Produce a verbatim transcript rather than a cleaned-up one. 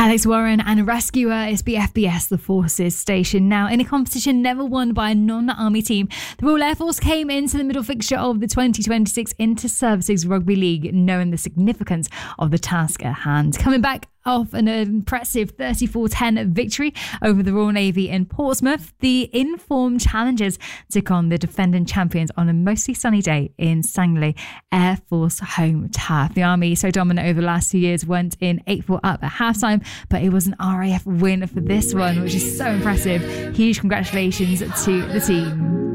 Alex Warren and rescuer is B F B S, the Forces station. Now, in a competition never won by a non-Army team, the Royal Air Force came into the middle fixture of the twenty twenty-six Inter-Services Rugby League, knowing the significance of the task at hand. Coming back off an impressive thirty-four ten victory over the Royal Navy in Portsmouth, the informed challengers took on the defending champions on a mostly sunny day in Sangley Air Force home turf. The Army, so dominant over the last few years, went in eight four up at halftime, but it was an R A F win for this one, which is so impressive. Huge congratulations to the team.